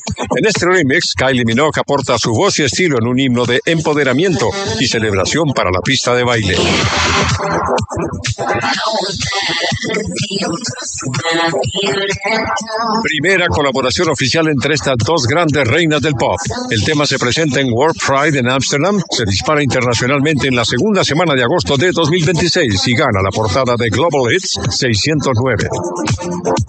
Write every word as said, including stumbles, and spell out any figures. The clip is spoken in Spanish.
En este remix, Kylie Minogue aporta su voz y estilo en un himno de empoderamiento y celebración para la pista de baile. Primera colaboración oficial entre estas dos grandes reinas del pop. El tema se presenta en World Pride en Ámsterdam, se dispara internacionalmente en la segunda semana de agosto de dos mil veintiséis y gana la portada de Global Hits seiscientos nueve.